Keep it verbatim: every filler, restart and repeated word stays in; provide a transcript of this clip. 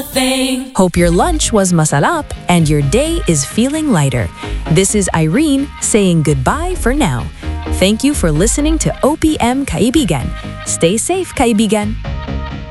thing. Hope your lunch was masarap and your day is feeling lighter. This is Irene saying goodbye for now. Thank you for listening to O P M Kaibigan. Stay safe, Kaibigan.